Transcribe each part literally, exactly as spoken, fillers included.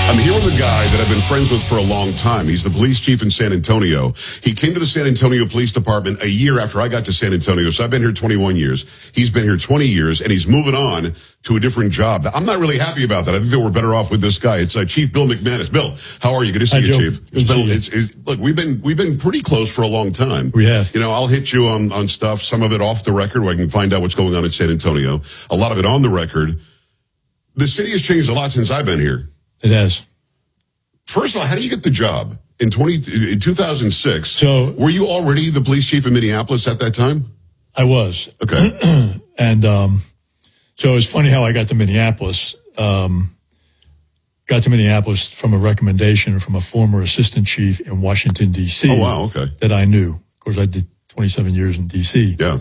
I'm here with a guy that I've been friends with for a long time. He's the police chief in San Antonio. He came to the San Antonio Police Department a year after I got to San Antonio. So I've been here twenty-one years. He's been here twenty years, and he's moving on to a different job. I'm not really happy about that. I think that we're better off with this guy. It's uh, Chief Bill McManus. Bill, how are you? Good to see Hi, you, Joe. Chief. It's been, it's, it's, look, we've been we've been pretty close for a long time. We have. You know, I'll hit you on, on stuff, some of it off the record, where I can find out what's going on in San Antonio. A lot of it on the record. The city has changed a lot since I've been here. It has. First of all, how do you get the job in twenty in two thousand six? So, were you already the police chief in Minneapolis at that time? I was. Okay. And um, so it's funny how I got to Minneapolis. Um, got to Minneapolis from a recommendation from a former assistant chief in Washington, D C. Oh, wow. Okay. That I knew. Of course, I did twenty-seven years in D C. Yeah.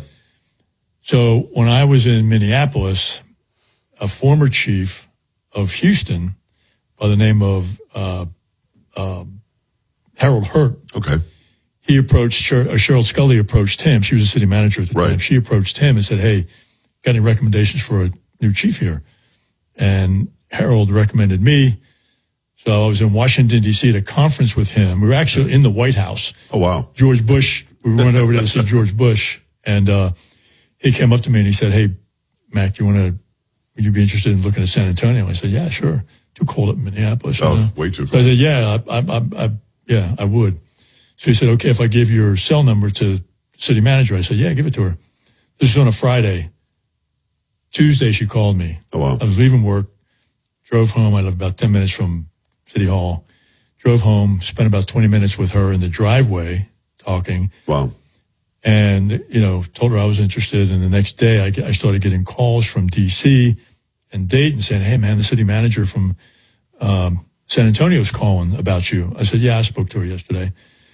So when I was in Minneapolis, a former chief of Houston by the name of uh, um, Harold Hurt. Okay. He approached, Sher- uh, Cheryl Scully approached him. She was a city manager at the Right. time. She approached him and said, hey, got any recommendations for a new chief here? And Harold recommended me. So I was in Washington, D C at a conference with him. We were actually in the White House. Oh, wow. George Bush, we went over there to see George Bush. And uh, he came up to me and he said, hey, Mac, you want to, would you be interested in looking at San Antonio? I said, yeah, sure. Too cold up in Minneapolis. Oh, you know? way too cold. So I said, yeah, I, I, I, I, yeah, I would. So he said, okay, if I give your cell number to the city manager. I said, yeah, give it to her. This was on a Friday. Tuesday, she called me. Oh, wow. I was leaving work, drove home. I lived about ten minutes from City Hall. Drove home, spent about twenty minutes with her in the driveway talking. Wow. And, you know, told her I was interested. And the next day I, I started getting calls from D C and Dayton saying, hey, man, the city manager from um, San Antonio's calling about you. I said, yeah, I spoke to her yesterday.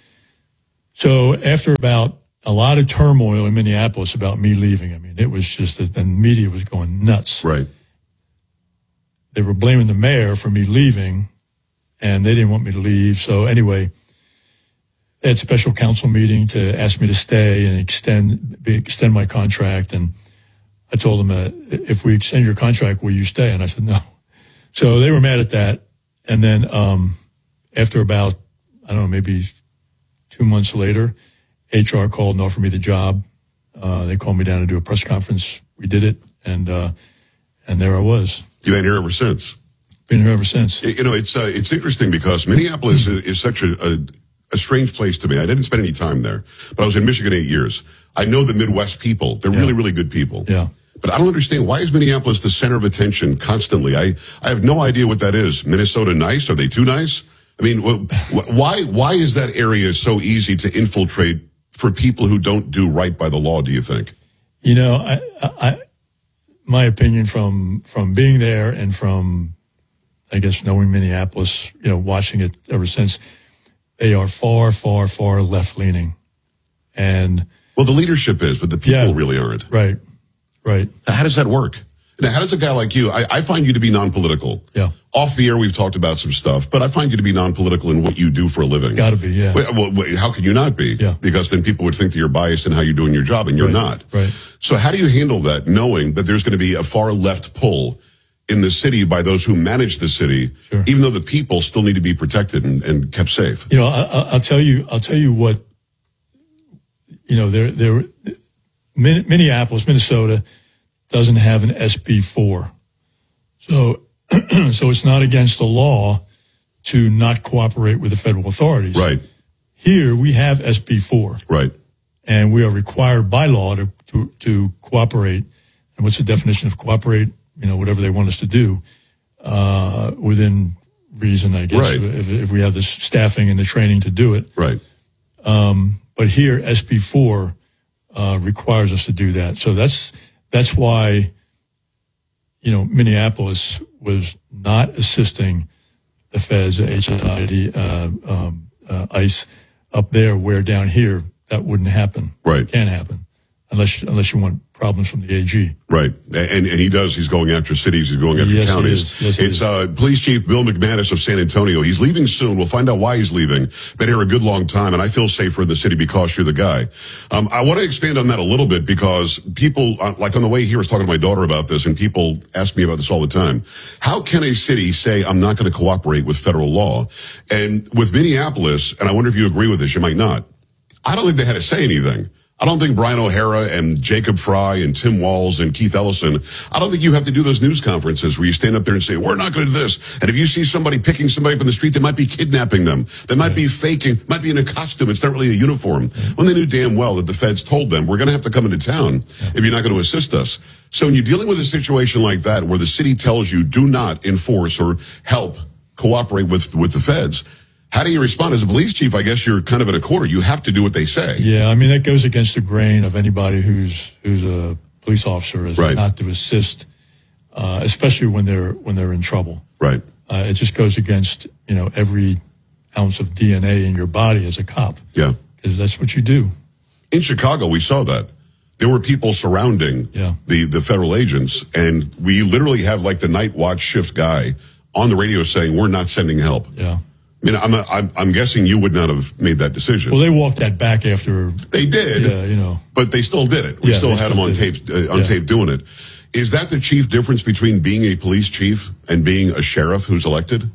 So after about a lot of turmoil in Minneapolis about me leaving, I mean, it was just that the media was going nuts. Right. They were blaming the mayor for me leaving, and they didn't want me to leave. So anyway, they had a special council meeting to ask me to stay and extend extend my contract. And I told them, uh, if we extend your contract, will you stay? And I said, no. So they were mad at that. And then um, after about, I don't know, maybe two months later, H R called and offered me the job. Uh, they called me down to do a press conference. We did it, and uh, and there I was. You've been here ever since. Been here ever since. You know, it's uh, it's interesting because Minneapolis is, is such a, a a strange place to me. I didn't spend any time there, but I was in Michigan eight years. I know the Midwest people. They're Yeah. really, really good people. Yeah. But I don't understand, why is Minneapolis the center of attention constantly? I, I have no idea what that is. Minnesota nice? Are they too nice? I mean, wh- why why is that area so easy to infiltrate for people who don't do right by the law, do you think? You know, I, I, my opinion from from being there and from, I guess, knowing Minneapolis, you know, watching it ever since, they are far, far, far left-leaning. And Well, the leadership is, but the people Yeah. really aren't. right, right. How does that work? Now, how does a guy like you, I, I find you to be non-political. Yeah. Off the air, we've talked about some stuff, but I find you to be non-political in what you do for a living. Got to be, yeah. Wait, well, wait, how can you not be? Yeah. Because then people would think that you're biased in how you're doing your job, and you're Right, not. right. So how do you handle that, knowing that there's going to be a far left pull in the city by those who manage the city, Sure. even though the people still need to be protected and, and kept safe? You know, I, I- I'll tell you, I'll tell you what, you know, there, there, Min- Minneapolis, Minnesota doesn't have an S B four. So, so it's not against the law to not cooperate with the federal authorities. Right, Here we have S B four, right. and we are required by law to, to, to cooperate. And what's the definition of cooperate? You know, whatever they want us to do, uh, within reason, I guess, Right. if, if we have the staffing and the training to do it. Right. Um, but here, S B four, uh, requires us to do that. So that's, that's why, you know, Minneapolis was not assisting the feds, H S I D, uh, um, uh, ICE up there, where down here that wouldn't happen. Right. Can't happen. unless unless you want problems from the A G. Right. And and he does. He's going after cities. He's going after yes, counties. He is. Yes, he it's is. Uh, Police Chief Bill McManus of San Antonio. He's leaving soon. We'll find out why he's leaving. Been here a good long time, and I feel safer in the city because you're the guy. Um, I want to expand on that a little bit because people, uh, like on the way here, I was talking to my daughter about this, and people ask me about this all the time. How can a city say, I'm not going to cooperate with federal law? And with Minneapolis, and I wonder if you agree with this, you might not, I don't think they had to say anything. I don't think Brian O'Hara and Jacob Fry and Tim Walz and Keith Ellison, I don't think you have to do those news conferences where you stand up there and say, we're not going to do this. And if you see somebody picking somebody up in the street, they might be kidnapping them. They might be faking, might be in a costume. It's not really a uniform. When they knew damn well that the feds told them, we're going to have to come into town if you're not going to assist us. So when you're dealing with a situation like that where the city tells you do not enforce or help cooperate with, with the feds, how do you respond? As a police chief, I guess you're kind of in a quarter. You have to do what they say. Yeah, I mean, that goes against the grain of anybody who's who's a police officer, is right. not to assist, uh, especially when they're when they're in trouble. Right. Uh, it just goes against, you know, every ounce of D N A in your body as a cop. Yeah. Because that's what you do. In Chicago, we saw that. There were people surrounding yeah. the, the federal agents, and we literally have like the night watch shift guy on the radio saying, we're not sending help. Yeah. I mean, I'm, a, I'm I'm guessing you would not have made that decision. Well, they walked that back after. They did. Yeah, you know. But they still did it. We yeah, still had still them on tape uh, on yeah. tape doing it. Is that the chief difference between being a police chief and being a sheriff who's elected?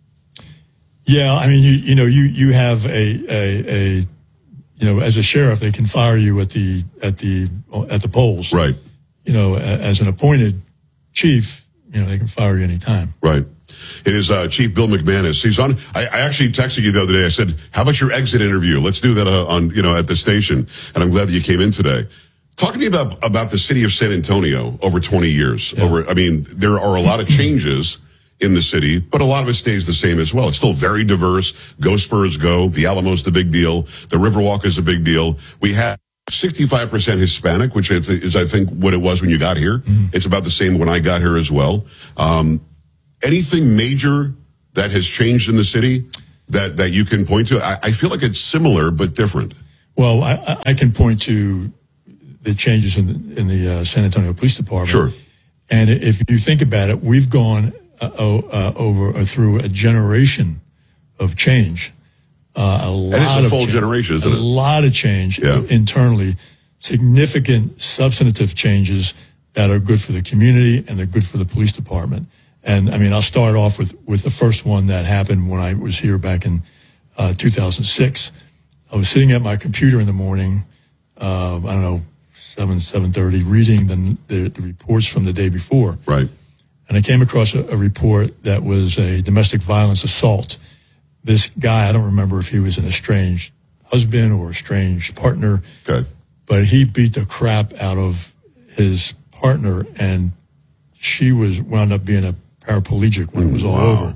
Yeah, I mean, you you know, you you have a a, a you know, as a sheriff, they can fire you at the at the at the polls. Right. You know, as an appointed chief, you know, they can fire you anytime. Right. It is uh, Chief Bill McManus. He's on. I, I actually texted you the other day. I said, "How about your exit interview? Let's do that uh, on, you know, at the station." And I'm glad that you came in today. Talk to me about about the city of San Antonio over twenty years. Yeah. Over, I mean, there are a lot of changes in the city, but a lot of it stays the same as well. It's still very diverse. Go Spurs, go! The Alamo's the big deal. The Riverwalk is a big deal. We have sixty-five percent Hispanic, which is, I think, what it was when you got here. Mm-hmm. It's about the same when I got here as well. Um, Anything major that has changed in the city that, that you can point to? I, I feel like it's similar but different. Well, I, I can point to the changes in the, in the uh, San Antonio Police Department. Sure. And if you think about it, we've gone uh, uh, over uh, through a generation of change. Uh, a lot and it's a of full change, generation, isn't a it? A lot of change yeah. internally, significant substantive changes that are good for the community and they're good for the police department. And I mean, I'll start off with, with the first one that happened when I was here back in uh, two thousand six. I was sitting at my computer in the morning, uh, I don't know, seven, seven thirty, reading the, the, the reports from the day before. Right. And I came across a, a report that was a domestic violence assault. This guy, I don't remember if he was an estranged husband or estranged partner, okay. but he beat the crap out of his partner, and she was wound up being a paraplegic when it was all wow. over.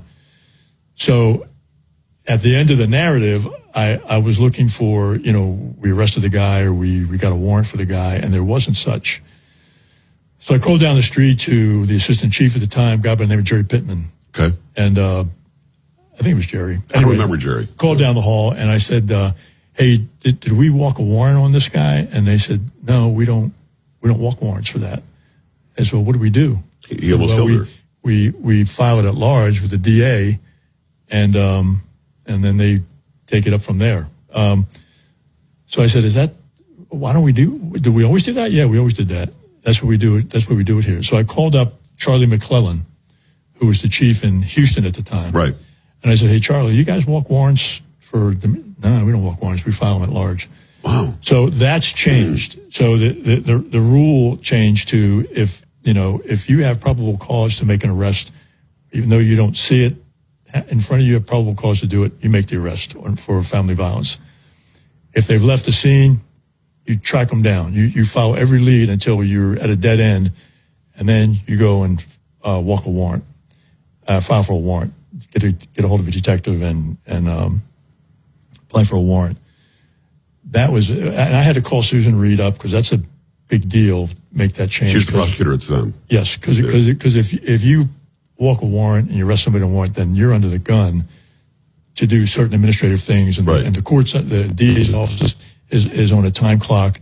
So at the end of the narrative, I, I was looking for, you know, we arrested the guy or we, we got a warrant for the guy, and there wasn't such. So I called down the street to the assistant chief at the time, a guy by the name of Jerry Pittman. Okay. And uh, I think it was Jerry. I don't remember Jerry. Called down the hall, and I said, uh, hey, did, did we walk a warrant on this guy? And they said, no, we don't, we don't walk warrants for that. I said, well, what do we do? He almost well, killed we, her. We, we file it at large with the D A, and, um, and then they take it up from there. Um, so I said, is that, why don't we do, do we always do that? Yeah, we always did that. That's what we do it. That's what we do it here. So I called up Charlie McClellan, who was the chief in Houston at the time. Right. And I said, hey, Charlie, you guys walk warrants for, no, we don't walk warrants. We file them at large. Wow. So that's changed. Mm. So the, the, the, the rule changed to if, you know, if you have probable cause to make an arrest, even though you don't see it in front of you, have probable cause to do it, you make the arrest for family violence. If they've left the scene, you track them down. You, you follow every lead until you're at a dead end, and then you go and uh, walk a warrant, uh, file for a warrant, get a, get a hold of a detective and, and um, apply for a warrant. That was, and I had to call Susan Reed up because that's a big deal, make that change. She was the prosecutor at the time. Yes, because because if, if you walk a warrant and you arrest somebody on a warrant, then you're under the gun to do certain administrative things, and, right. the, and the courts, the D A's office is, is on a time clock.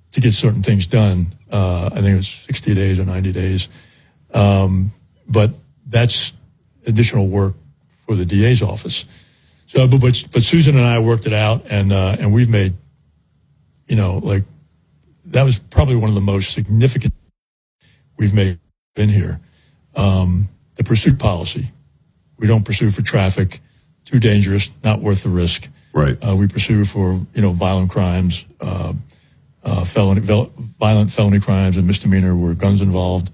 to get certain things done. Uh, I think it was sixty days or ninety days. Um, but that's additional work for the D A's office. So, but, but, but Susan and I worked it out, and, uh, and we've made, you know, like, that was probably one of the most significant we've made in here. Um, the pursuit policy. We don't pursue for traffic, too dangerous, not worth the risk. Right. Uh, we pursue for, you know, violent crimes, uh, uh, felony, violent felony crimes and misdemeanor where guns involved.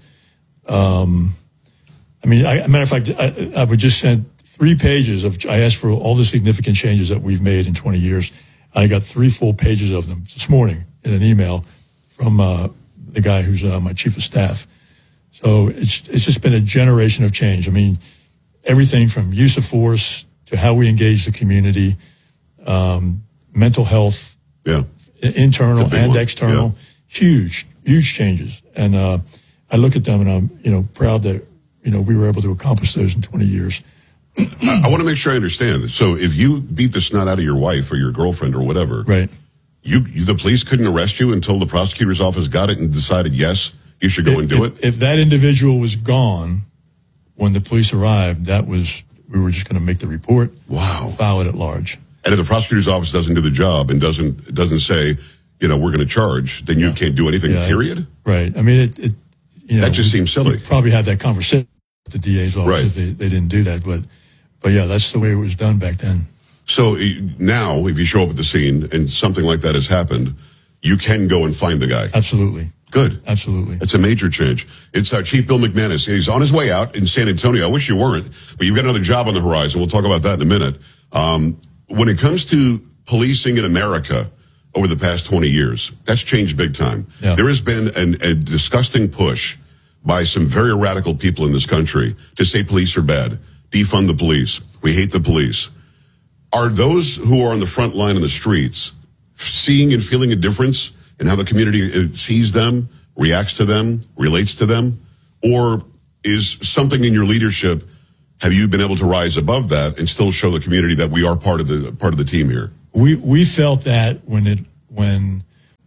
Um, I mean, I, a matter of fact, I, I would just send three pages of, I asked for all the significant changes that we've made in twenty years. I got three full pages of them this morning in an email from, uh, the guy who's, uh, my chief of staff. So it's, it's just been a generation of change. I mean, everything from use of force to how we engage the community, um, mental health, yeah, internal and one. external, yeah. huge, huge changes. And, uh, I look at them and I'm, you know, proud that, you know, we were able to accomplish those in twenty years. I, I want to make sure I understand. So if you beat the snot out of your wife or your girlfriend or whatever, right? You, you the police couldn't arrest you until the prosecutor's office got it and decided, yes, you should go if, and do if, it? If that individual was gone when the police arrived, that was, we were just going to make the report. Wow. File it at large. And if the prosecutor's office doesn't do the job and doesn't, doesn't say, you know, we're going to charge, then you yeah. can't do anything, yeah, period? Right. I mean, it, it you know. That just we, seems silly. Probably had that conversation with the D A's office right. if they, they didn't do that. But, but yeah, that's the way it was done back then. So now, if you show up at the scene and something like that has happened, you can go and find the guy. Absolutely. Good. Absolutely. It's a major change. It's uh, Chief Bill McManus. He's on his way out in San Antonio. I wish you weren't, but you've got another job on the horizon. We'll talk about that in a minute. Um, when it comes to policing in America over the past twenty years, that's changed big time. Yeah. There has been an, a disgusting push by some very radical people in this country to say police are bad, defund the police. We hate the police. Are those who are on the front line in the streets seeing and feeling a difference in how the community sees them, reacts to them, relates to them? Or is something in your leadership, have you been able to rise above that and still show the community that we are part of the part of the team here? We we felt that when it when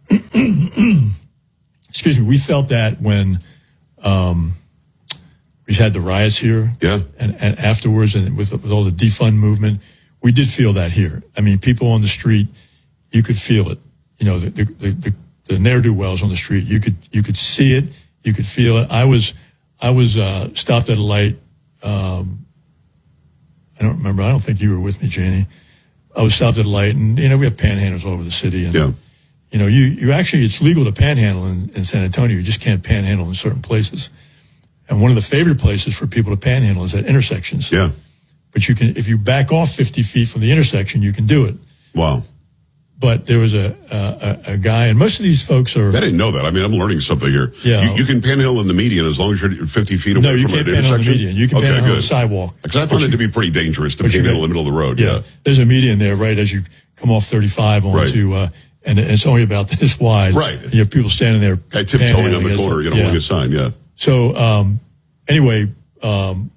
excuse me, we felt that when um, we had the riots here, yeah, and, and afterwards, and with, with all the defund movement, we did feel that here. I mean, people on the street, you could feel it. You know, the the the, the ne'er-do-wells on the street, you could you could see it, you could feel it. I was I was uh, stopped at a light. Um, I don't remember. I don't think you were with me, Janie. I was stopped at a light, and you know we have panhandlers all over the city, and yeah. you know you you actually it's legal to panhandle in, in San Antonio. You just can't panhandle in certain places. And one of the favorite places for people to panhandle is at intersections. Yeah. But you can, if you back off fifty feet from the intersection, you can do it. Wow. But there was a, a, a guy, and most of these folks are. I didn't know that. I mean, I'm learning something here. Yeah. You, you can panhandle in the median as long as you're fifty feet away no, you from an can't intersection? panhandle in the median. You can okay, panhandle on good. the sidewalk. Because I find it to be pretty dangerous to panhandle in the middle of the road. Yeah. yeah. There's a median there right as you come off thirty-five onto, right. uh, and it's only about this wide. Right. You have people standing there. Guy tiptoeing on the corner, you know, holding a sign, yeah. So, um, anyway, um,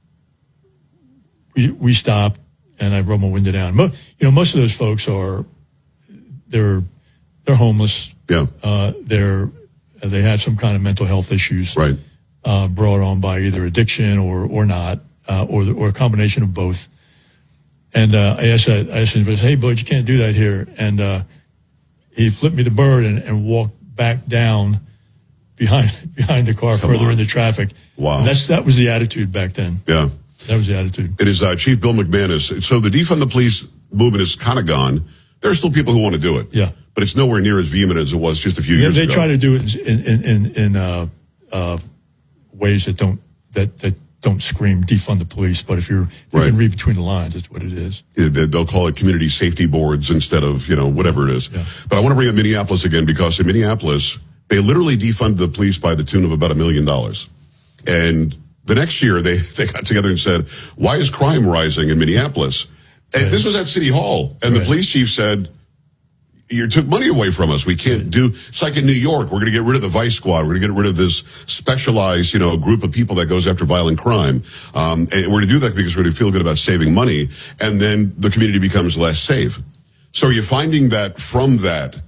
we, we stopped and I rolled my window down. Mo- you know, most of those folks are, they're, they're homeless. Yeah. Uh, they're, they have some kind of mental health issues. Right. Uh, brought on by either addiction or, or not, uh, or, or a combination of both. And, uh, I asked, I asked him, hey, bud, you can't do that here. And, uh, he flipped me the bird and, and walked back down behind, behind the car, Come further on. into traffic. Wow. And that's, that was the attitude back then. Yeah. That was the attitude. It is, uh, Chief Bill McManus. So the defund the police movement is kind of gone. There are still people who want to do it. Yeah. But it's nowhere near as vehement as it was just a few yeah, years they ago. They try to do it in, in, in, in, uh, uh, ways that don't, that, that don't scream defund the police. But if you're, if you right. can read between the lines, that's what it is. Yeah, they'll call it community safety boards instead of, you know, whatever it is. Yeah. But I want to bring up Minneapolis again because in Minneapolis, they literally defunded the police by the tune of about a million dollars. And the next year they, they got together and said, why is crime rising in Minneapolis? And right. this was at City Hall. And right. the police chief said, you took money away from us. We can't do, it's like in New York, we're going to get rid of the Vice Squad. We're going to get rid of this specialized, you know, group of people that goes after violent crime. Um, and we're going to do that because we're going to feel good about saving money. And then the community becomes less safe. So are you finding that from that,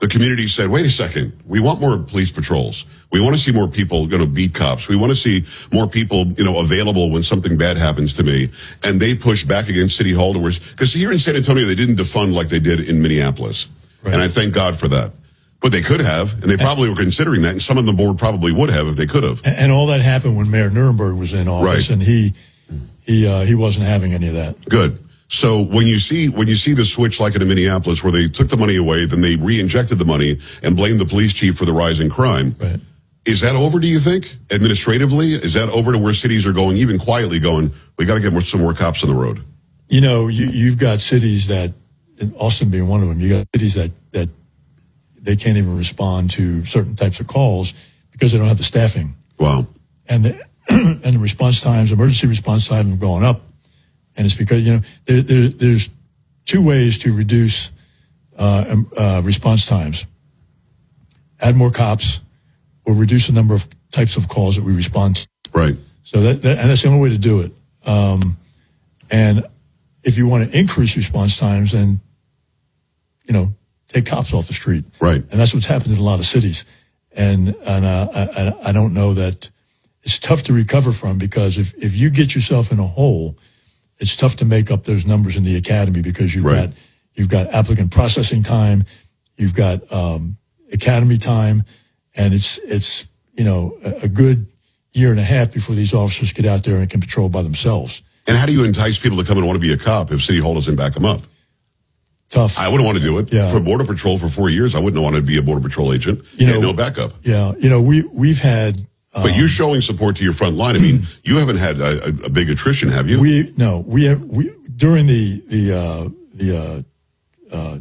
the community said, wait a second, we want more police patrols. We want to see more people, you know, beat cops. We want to see more people, you know, available when something bad happens to me. And they pushed back against City Hall, because here in San Antonio, they didn't defund like they did in Minneapolis. Right. And I thank God for that. But they could have, and they probably were considering that, and some of the board probably would have if they could have. And, and all that happened when Mayor Nuremberg was in office, right. and he he uh, he wasn't having any of that. Good. So when you see when you see the switch like in Minneapolis, where they took the money away, then they re-injected the money and blamed the police chief for the rise in crime. Right. Is that over, do you think, administratively? Is that over to where cities are going, even quietly going, we got to get more, some more cops on the road? You know, you, you've got cities that, and Austin being one of them, you got cities that, that they can't even respond to certain types of calls because they don't have the staffing. Wow. And the, and the response times, emergency response times have gone up. And it's because, you know, there, there, there's two ways to reduce uh, uh, response times. Add more cops or reduce the number of types of calls that we respond to. Right. So that, that and that's the only way to do it. Um, and if you want to increase response times, then, you know, take cops off the street. Right. And that's what's happened in a lot of cities. And, and uh, I, I don't know that it's tough to recover from, because if, if you get yourself in a hole, it's tough to make up those numbers in the academy, because you've right. got, you've got applicant processing time, you've got, um, academy time, and it's, it's, you know, a, a good year and a half before these officers get out there and can patrol by themselves. And how do you entice people to come and want to be a cop if City Hall doesn't back them up? Tough. I wouldn't want to do it. Yeah. For Border Patrol for four years, I wouldn't want to be a Border Patrol agent. You know, no backup. Yeah. You know, we, we've had, um, but you showing support to your front line. I mean, you haven't had a, a big attrition, have you? We, no, we have, we, during the, the, uh, the, uh, uh,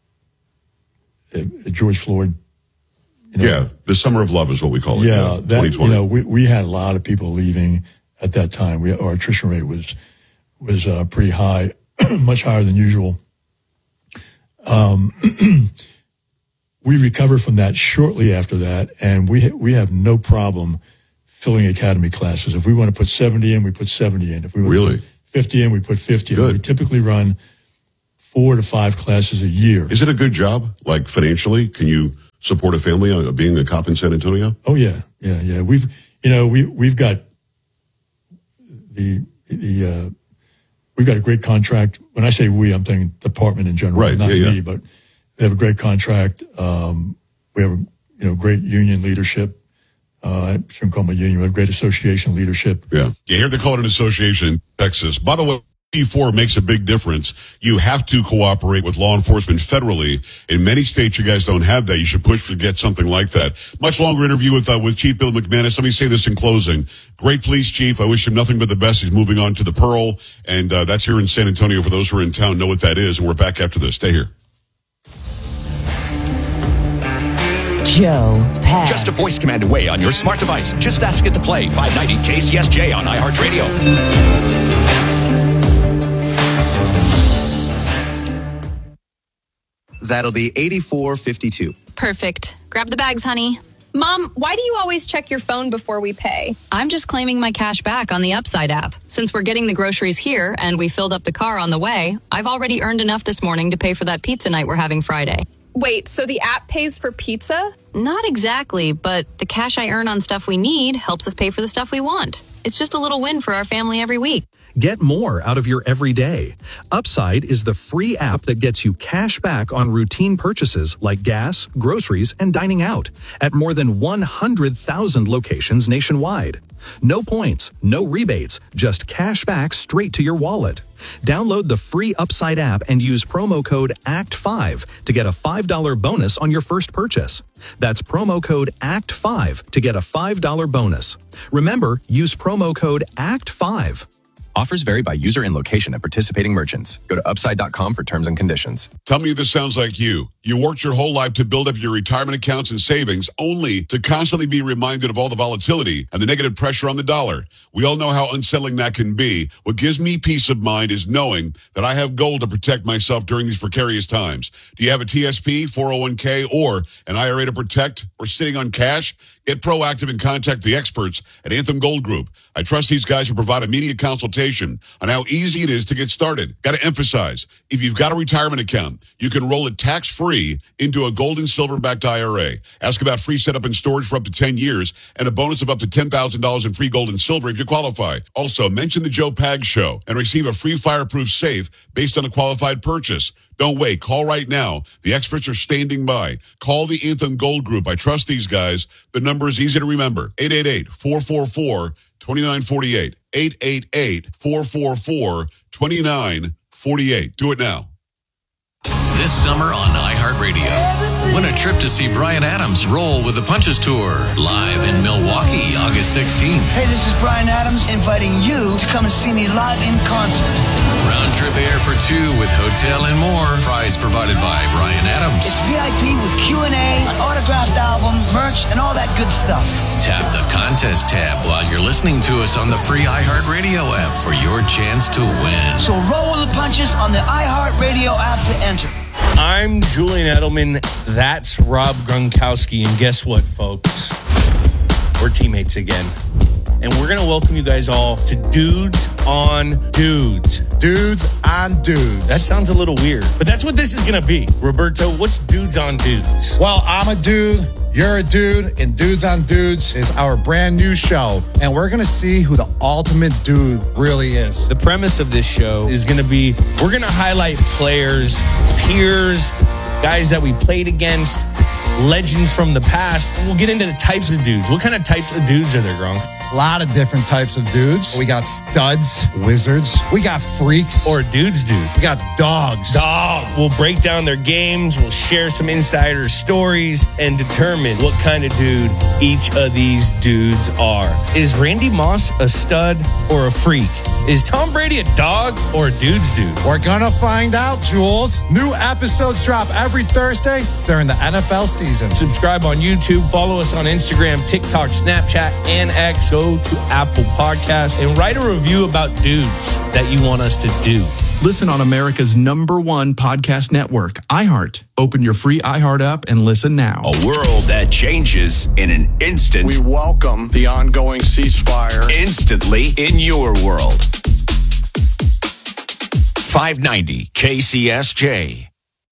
uh George Floyd. You know, yeah. The summer of love is what we call it. Yeah. That, you know, we, we had a lot of people leaving at that time. We, our attrition rate was, was, uh, pretty high, much higher than usual. Um, we recovered from that shortly after that, and we ha- we have no problem filling academy classes. If we want to put seventy in, we put seventy in. If we want really? to put fifty in, we put fifty good. in. We typically run four to five classes a year. Is it a good job, like financially? Can you support a family uh, being a cop in San Antonio? Oh yeah, yeah, yeah. We've you know we we've got the the. Uh, We've got a great contract. When I say we, I'm thinking department in general, right, not yeah, me, yeah. but they have a great contract. Um, we have, you know, great union leadership. Uh, I shouldn't call them a union. We have great association leadership. Yeah. You hear they call it an association in Texas. By the way, P four makes a big difference. You have to cooperate with law enforcement federally. In many states, you guys don't have that. You should push to get something like that. Much longer interview with uh, with Chief Bill McManus. Let me say this in closing. Great police chief. I wish him nothing but the best. He's moving on to the Pearl, and uh, that's here in San Antonio. For those who are in town, know what that is. And we're back after this. Stay here. Joe Pags. Just a voice command away on your smart device. Just ask it to play five ninety K C S J on iHeartRadio. That'll be eighty-four fifty-two. Perfect. Grab the bags, honey. Mom, why do you always check your phone before we pay? I'm just claiming my cash back on the Upside app. Since we're getting the groceries here and we filled up the car on the way, I've already earned enough this morning to pay for that pizza night we're having Friday. Wait, so the app pays for pizza? Not exactly, but the cash I earn on stuff we need helps us pay for the stuff we want. It's just a little win for our family every week. Get more out of your everyday. Upside is the free app that gets you cash back on routine purchases like gas, groceries, and dining out at more than one hundred thousand locations nationwide. No points, no rebates, just cash back straight to your wallet. Download the free Upside app and use promo code A C T five to get a five dollars bonus on your first purchase. That's promo code A C T five to get a five dollars bonus. Remember, use promo code A C T five. Offers vary by user and location at participating merchants. Go to upside dot com for terms and conditions. Tell me if this sounds like you. You worked your whole life to build up your retirement accounts and savings, only to constantly be reminded of all the volatility and the negative pressure on the dollar. We all know how unsettling that can be. What gives me peace of mind is knowing that I have gold to protect myself during these precarious times. Do you have a T S P, four oh one k, or an I R A to protect, or sitting on cash? Get proactive and contact the experts at Anthem Gold Group. I trust these guys to provide immediate consultation on how easy it is to get started. Got to emphasize, if you've got a retirement account, you can roll it tax-free into a gold and silver-backed I R A. Ask about free setup and storage for up to ten years and a bonus of up to ten thousand dollars in free gold and silver if you qualify. Also, mention the Joe Pags Show and receive a free fireproof safe based on a qualified purchase. Don't wait. Call right now. The experts are standing by. Call the Anthem Gold Group. I trust these guys. The number is easy to remember. eight eight eight, four four four, two nine four eight. eight eight eight, four four four, two nine four eight. Do it now. This summer on iHeartRadio, win a trip to see Bryan Adams roll with the Punches Tour, live in Milwaukee, August sixteenth. Hey, this is Bryan Adams inviting you to come and see me live in concert. Round trip air for two with hotel and more. Prize provided by Bryan Adams. It's V I P with Q and A, an autographed album, merch, and all that good stuff. Tap the contest tab while you're listening to us on the free iHeartRadio app for your chance to win. So roll with the punches on the iHeartRadio app to enter. I'm Julian Edelman. That's Rob Gronkowski. And guess what, folks? We're teammates again. And we're going to welcome you guys all to Dudes on Dudes. Dudes on Dudes. That sounds a little weird, but that's what this is going to be. Roberto, what's Dudes on Dudes? Well, I'm a dude. You're a dude, and Dudes on Dudes is our brand new show, and we're going to see who the ultimate dude really is. The premise of this show is going to be, we're going to highlight players, peers, guys that we played against, legends from the past, and we'll get into the types of dudes. What kind of types of dudes are there, Gronk? A lot of different types of dudes. We got studs, wizards. We got freaks. Or dudes dude. We got dogs. Dog. We'll break down their games. We'll share some insider stories and determine what kind of dude each of these dudes are. Is Randy Moss a stud or a freak? Is Tom Brady a dog or a dude's dude? We're gonna find out, Jules. New episodes drop every Thursday during the N F L season. Subscribe on YouTube. Follow us on Instagram, TikTok, Snapchat, and X. Go to Apple Podcasts and write a review about dudes that you want us to do. Listen on America's number one podcast network, iHeart. Open your free iHeart app and listen now. A world that changes in an instant. We welcome the ongoing ceasefire. Instantly in your world. five ninety K C S J.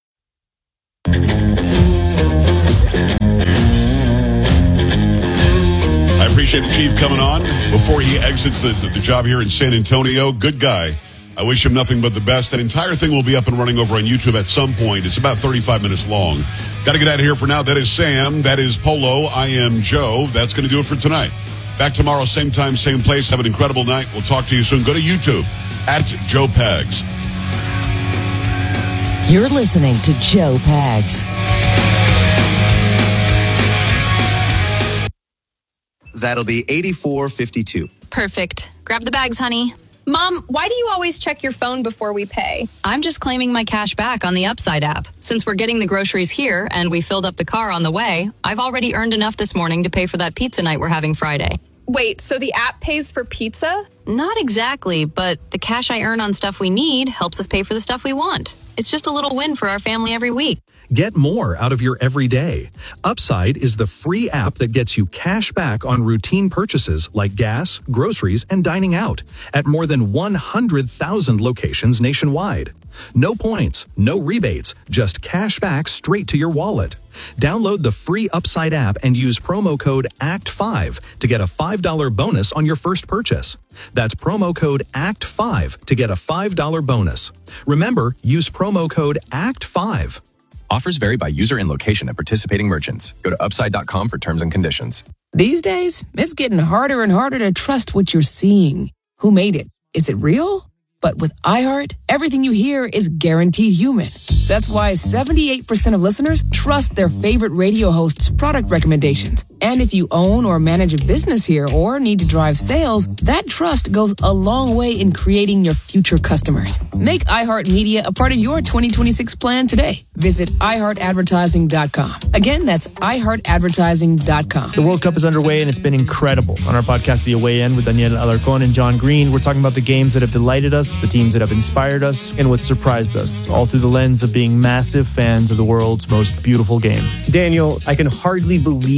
I appreciate the chief coming on before he exits the, the, the job here in San Antonio. Good guy. I wish him nothing but the best. That entire thing will be up and running over on YouTube at some point. It's about thirty-five minutes long. Got to get out of here for now. That is Sam. That is Polo. I am Joe. That's going to do it for tonight. Back tomorrow, same time, same place. Have an incredible night. We'll talk to you soon. Go to YouTube at Joe Pags. You're listening to Joe Pags. That'll be eighty-four fifty-two. Perfect. Grab the bags, honey. Mom, why do you always check your phone before we pay? I'm just claiming my cash back on the Upside app. Since we're getting the groceries here and we filled up the car on the way, I've already earned enough this morning to pay for that pizza night we're having Friday. Wait, so the app pays for pizza? Not exactly, but the cash I earn on stuff we need helps us pay for the stuff we want. It's just a little win for our family every week. Get more out of your everyday. Upside is the free app that gets you cash back on routine purchases like gas, groceries, and dining out at more than one hundred thousand locations nationwide. No points, no rebates, just cash back straight to your wallet. Download the free Upside app and use promo code A C T five to get a five dollars bonus on your first purchase. That's promo code A C T five to get a five dollars bonus. Remember, use promo code A C T five. Offers vary by user and location at participating merchants. Go to upside dot com for terms and conditions. These days, it's getting harder and harder to trust what you're seeing. Who made it? Is it real? But with iHeart, everything you hear is guaranteed human. That's why seventy-eight percent of listeners trust their favorite radio hosts' product recommendations. And if you own or manage a business here or need to drive sales, that trust goes a long way in creating your future customers. Make iHeartMedia a part of your twenty twenty-six plan today. Visit i heart advertising dot com. Again, that's i heart advertising dot com. The World Cup is underway and it's been incredible. On our podcast, The Away End, with Daniel Alarcon and John Green, we're talking about the games that have delighted us, the teams that have inspired us, and what surprised us, all through the lens of being massive fans of the world's most beautiful game. Daniel, I can hardly believe the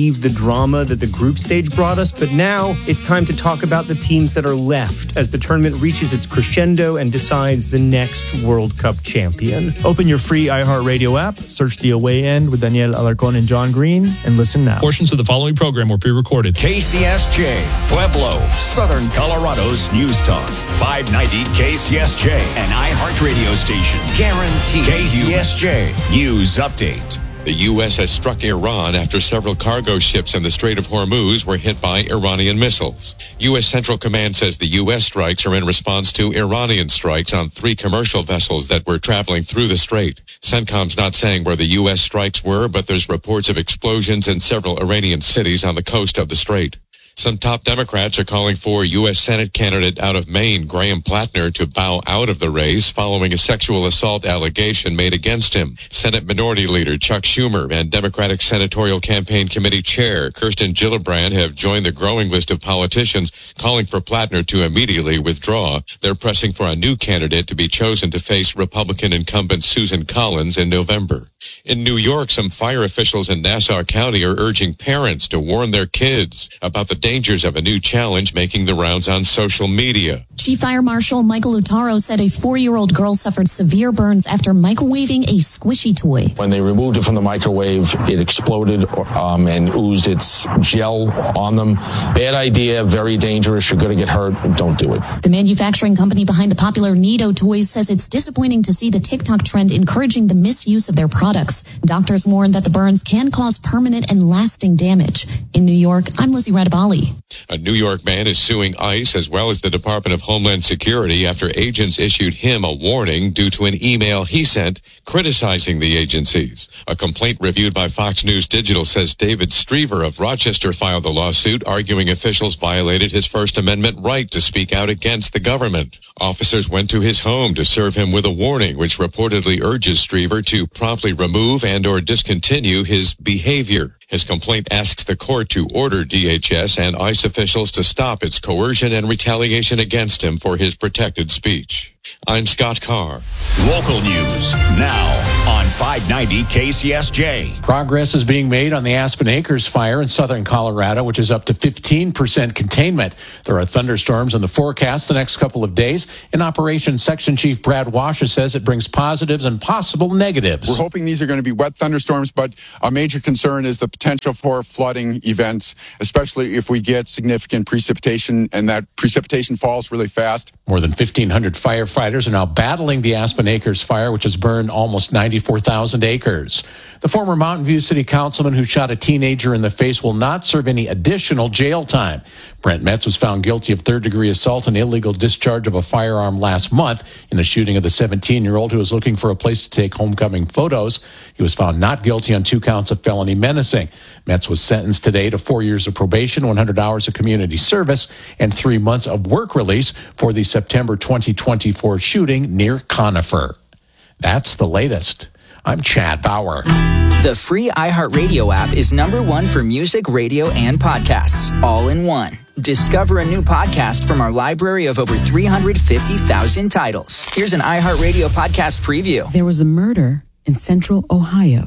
drama that the group stage brought us, but now it's time to talk about the teams that are left as the tournament reaches its crescendo and decides the next World Cup champion. Open your free iHeartRadio app, search The Away End with Daniel Alarcón and John Green, and listen now. Portions of the following program were pre-recorded. K C S J, Pueblo, Southern Colorado's News Talk. five ninety K C S J, an iHeart radio station. Guaranteed. K C S J News Update. The U S has struck Iran after several cargo ships in the Strait of Hormuz were hit by Iranian missiles. U S Central Command says the U S strikes are in response to Iranian strikes on three commercial vessels that were traveling through the strait. CENTCOM's not saying where the U S strikes were, but there's reports of explosions in several Iranian cities on the coast of the strait. Some top Democrats are calling for U S Senate candidate out of Maine, Graham Plattner, to bow out of the race following a sexual assault allegation made against him. Senate Minority Leader Chuck Schumer and Democratic Senatorial Campaign Committee Chair Kirsten Gillibrand have joined the growing list of politicians calling for Plattner to immediately withdraw. They're pressing for a new candidate to be chosen to face Republican incumbent Susan Collins in November. In New York, some fire officials in Nassau County are urging parents to warn their kids about the dangers of a new challenge making the rounds on social media. Chief Fire Marshal Michael Utaro said a four-year-old girl suffered severe burns after microwaving a squishy toy. When they removed it from the microwave, it exploded um, and oozed its gel on them. Bad idea, very dangerous. You're going to get hurt. Don't do it. The manufacturing company behind the popular Nido toys says it's disappointing to see the TikTok trend encouraging the misuse of their products. Doctors warn that the burns can cause permanent and lasting damage. In New York, I'm Lizzie Radabali. A New York man is suing ICE as well as the Department of Homeland Security after agents issued him a warning due to an email he sent criticizing the agencies. A complaint reviewed by Fox News Digital says David Strever of Rochester filed the lawsuit, arguing officials violated his First Amendment right to speak out against the government. Officers went to his home to serve him with a warning, which reportedly urges Strever to promptly remove and or discontinue his behavior. His complaint asks the court to order D H S and ICE officials to stop its coercion and retaliation against him for his protected speech. I'm Scott Carr. Local news now on five ninety K C S J. Progress is being made on the Aspen Acres fire in southern Colorado, which is up to fifteen percent containment. There are thunderstorms in the forecast the next couple of days. In Operation Section Chief Brad Washer says it brings positives and possible negatives. We're hoping these are going to be wet thunderstorms, but a major concern is the potential for flooding events, especially if we get significant precipitation and that precipitation falls really fast. More than fifteen hundred firefighters are now battling the Aspen Acres fire, which has burned almost ninety-four thousand acres. The former Mountain View City Councilman who shot a teenager in the face will not serve any additional jail time. Brent Metz was found guilty of third-degree assault and illegal discharge of a firearm last month in the shooting of the seventeen-year-old who was looking for a place to take homecoming photos. He was found not guilty on two counts of felony menacing. Metz was sentenced today to four years of probation, one hundred hours of community service, and three months of work release for the September twenty twenty-four shooting near Conifer. That's the latest. I'm Chad Bauer. The free iHeartRadio app is number one for music, radio, and podcasts, all in one. Discover a new podcast from our library of over three hundred fifty thousand titles. Here's an iHeartRadio podcast preview. There was a murder in central Ohio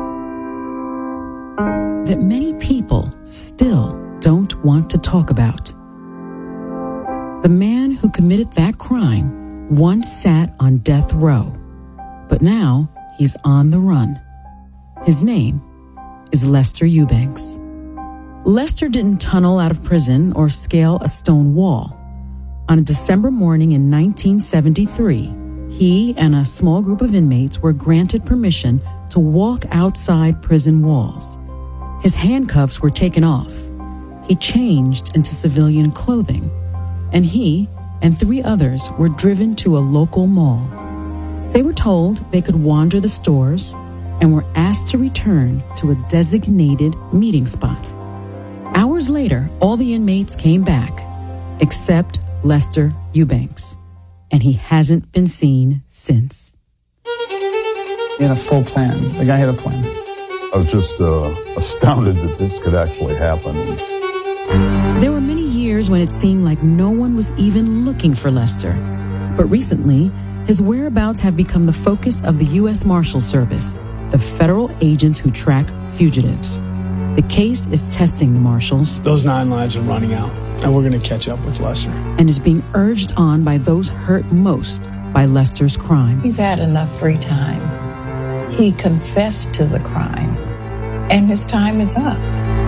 that many people still don't want to talk about. The man who committed that crime once sat on death row, but now he's on the run. His name is Lester Eubanks. Lester didn't tunnel out of prison or scale a stone wall. On a December morning in nineteen seventy-three, he and a small group of inmates were granted permission to walk outside prison walls. His handcuffs were taken off. He changed into civilian clothing, and he and three others were driven to a local mall. They were told they could wander the stores and were asked to return to a designated meeting spot. Hours later, all the inmates came back, except Lester Eubanks, and he hasn't been seen since. He had a full plan. The guy had a plan. I was just uh, astounded that this could actually happen. There were many years when it seemed like no one was even looking for Lester. But recently, his whereabouts have become the focus of the U S Marshal Service, the federal agents who track fugitives. The case is testing the marshals. Those nine lives are running out, and we're going to catch up with Lester. And is being urged on by those hurt most by Lester's crime. He's had enough free time. He confessed to the crime, and his time is up.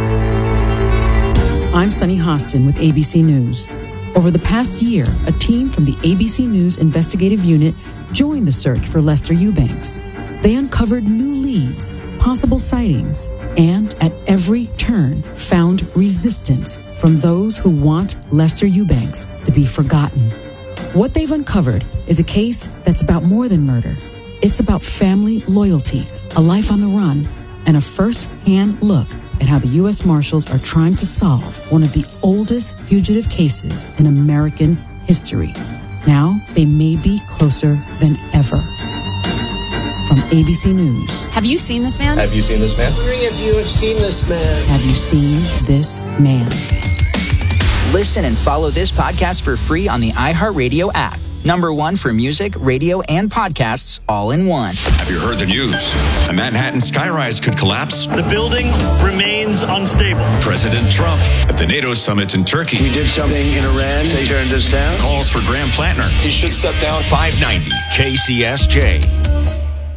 I'm Sunny Hostin with A B C News. Over the past year, a team from the A B C News investigative unit joined the search for Lester Eubanks. They uncovered new leads, possible sightings, and at every turn found resistance from those who want Lester Eubanks to be forgotten. What they've uncovered is a case that's about more than murder. It's about family loyalty, a life on the run, and a first-hand look at how the U S Marshals are trying to solve one of the oldest fugitive cases in American history. Now, they may be closer than ever. From A B C News. Have you seen this man? Have you seen this man? I'm wondering if you have seen this man. Have you seen this man? Listen and follow this podcast for free on the iHeartRadio app. Number one for music, radio, and podcasts all in one. Have you heard the news? A Manhattan skyrise could collapse. The building remains unstable. President Trump at the NATO summit in Turkey. We did something in Iran. They turned us down. Calls for Graham Plantner. He should step down. five ninety K C S J.